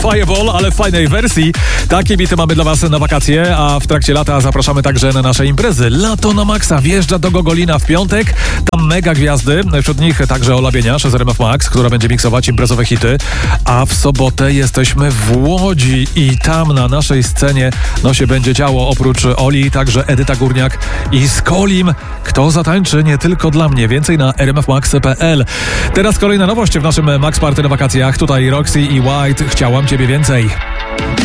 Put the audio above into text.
Fireball, ale w fajnej wersji. Takie bity mamy dla Was na wakacje, a w trakcie lata zapraszamy także na nasze imprezy. Lato na maksa wjeżdża do Gogolina w piątek. Tam mega gwiazdy, wśród nich także Ola Bieniasz z RMF Max, która będzie miksować imprezowe hity. A w sobotę jesteśmy w Łodzi i tam na naszej scenie się będzie działo. Oprócz Oli także Edyta Górniak i Skolim. Kto zatańczy? Nie tylko dla mnie. Więcej na rmfmax.pl. Teraz kolejna nowość w naszym Max Party na wakacjach. Tutaj Roxy i White. Chciałam Ciebie więcej.